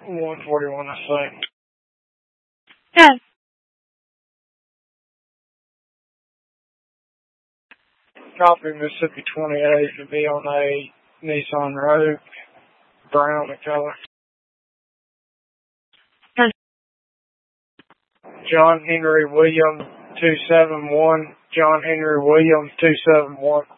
141, I say. Yes. Copy, Mississippi 28 to be on a Nissan Rogue, brown in color. Yes. John Henry Williams 271. John Henry Williams 271.